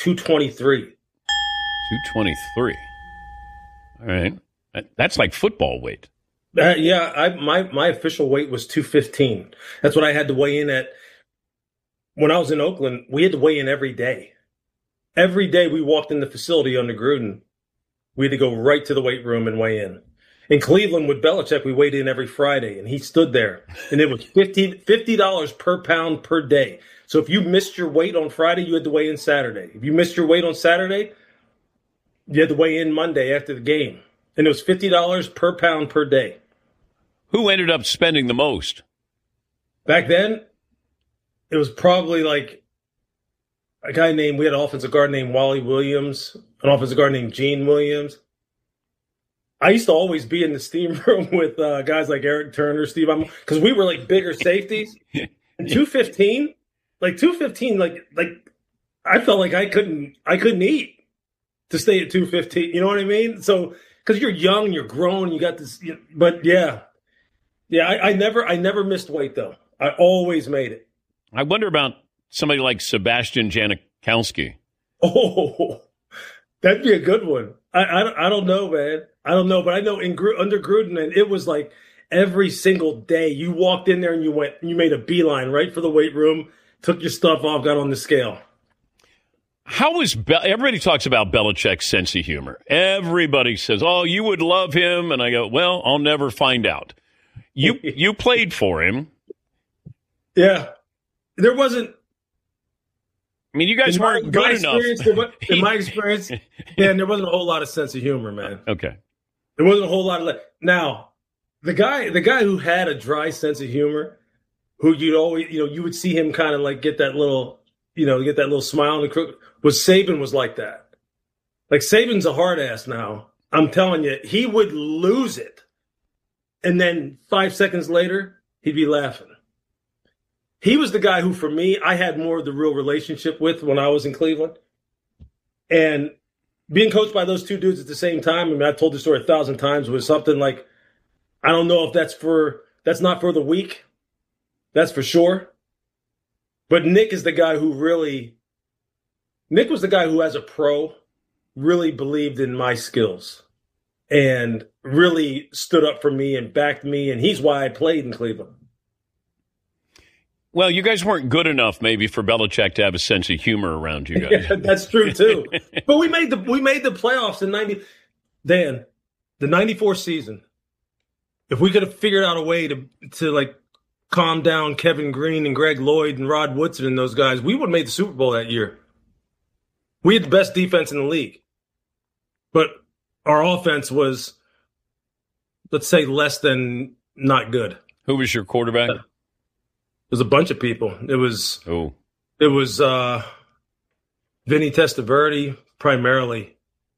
223. 223. All right. That's like football weight. My official weight was 215. That's what I had to weigh in at. When I was in Oakland, we had to weigh in every day. Every day we walked in the facility under Gruden, we had to go right to the weight room and weigh in. In Cleveland with Belichick, we weighed in every Friday, and he stood there, and it was $50 per pound per day. So if you missed your weight on Friday, you had to weigh in Saturday. If you missed your weight on Saturday, you had to weigh in Monday after the game. And it was $50 per pound per day. Who ended up spending the most? Back then, it was probably like we had an offensive guard named Wally Williams, an offensive guard named Gene Williams. I used to always be in the steam room with guys like Eric Turner, Steve, because we were like bigger safeties. And 215, I felt like I couldn't eat to stay at 215. You know what I mean? So, because you're young, you're grown, you got this. But yeah, I never missed weight though. I always made it. I wonder about somebody like Sebastian Janikowski. Oh, that'd be a good one. I don't know, man. I don't know, but I know under Gruden, and it was like every single day you walked in there and you made a beeline right for the weight room, took your stuff off, got on the scale. How was everybody talks about Belichick's sense of humor? Everybody says, "Oh, you would love him," and I go, "Well, I'll never find out." You played for him. Yeah, there wasn't. I mean, you guys weren't good enough. In my experience, yeah, there wasn't a whole lot of sense of humor, man. Okay. There wasn't a whole lot of now, the guy who had a dry sense of humor, who you'd always, you would see him kind of like get that little smile on the crook. Saban was like that. Like Saban's a hard ass now. I'm telling you, he would lose it, and then 5 seconds later, he'd be laughing. He was the guy who, for me, I had more of the real relationship with when I was in Cleveland. And being coached by those two dudes at the same time, I mean, I've told the story 1,000 times, was something like, I don't know if that's not for the weak. That's for sure. But Nick was the guy who, as a pro, really believed in my skills and really stood up for me and backed me. And he's why I played in Cleveland. Well, you guys weren't good enough, maybe, for Belichick to have a sense of humor around you guys. Yeah, that's true too. But we made the playoffs in the 94 season. If we could have figured out a way to like calm down Kevin Green and Greg Lloyd and Rod Woodson and those guys, we would have made the Super Bowl that year. We had the best defense in the league, but our offense was, let's say, less than not good. Who was your quarterback? There's a bunch of people. It was Vinny Testaverde primarily.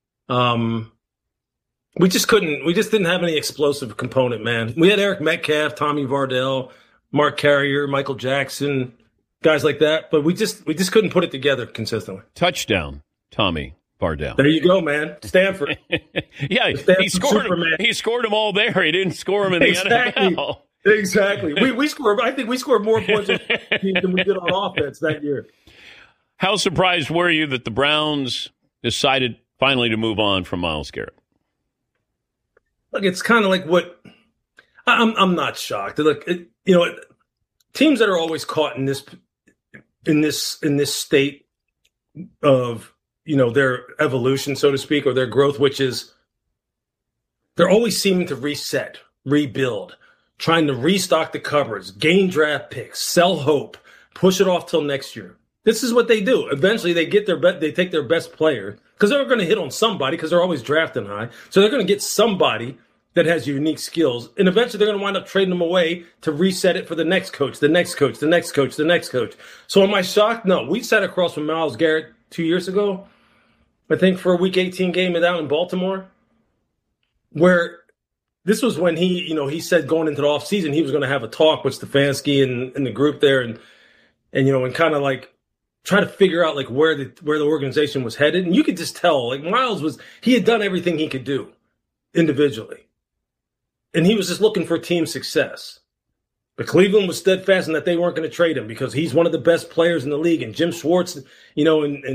We just didn't have any explosive component, man. We had Eric Metcalf, Tommy Vardell, Mark Carrier, Michael Jackson, guys like that, but we just couldn't put it together consistently. Touchdown, Tommy Vardell. There you go, man. Stanford. Yeah, he scored them all there. He didn't score them in the NFL. Exactly. We scored. I think we scored more points than we did on offense that year. How surprised were you that the Browns decided finally to move on from Myles Garrett? Look, it's kind of like what I'm not shocked. Look, teams that are always caught in this state of their evolution, so to speak, or their growth, which is they're always seeming to reset, rebuild, trying to restock the cupboards, gain draft picks, sell hope, push it off till next year. This is what they do. Eventually, they take their best player because they're going to hit on somebody because they're always drafting high. So they're going to get somebody that has unique skills, and eventually they're going to wind up trading them away to reset it for the next coach, the next coach, the next coach, the next coach. So am I shocked? No. We sat across from Myles Garrett 2 years ago, I think, for a Week 18 game down in Baltimore, where this was when he said going into the offseason he was going to have a talk with Stefanski and the group there and kind of like try to figure out like where the organization was headed. And you could just tell like Myles he had done everything he could do individually. And he was just looking for team success. But Cleveland was steadfast in that they weren't going to trade him because he's one of the best players in the league. And Jim Schwartz, and